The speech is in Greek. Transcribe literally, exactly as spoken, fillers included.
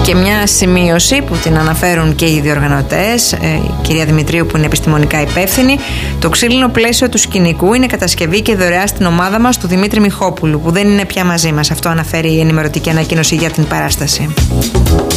Και μια σημείωση που την αναφέρουν και οι διοργανωτές, η κυρία Δημητρίου που είναι επιστημονικά υπεύθυνη: το ξύλινο πλαίσιο του σκηνικού είναι κατασκευή και δωρεά στην ομάδα μας του Δημήτρη Μιχόπουλου, που δεν είναι πια μαζί μας. Αυτό αναφέρει η ενημερωτική ανακοίνωση για την παράσταση.